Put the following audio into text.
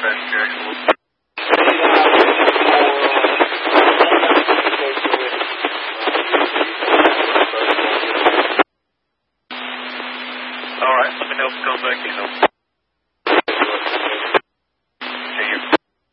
Alright, let me know if it comes back,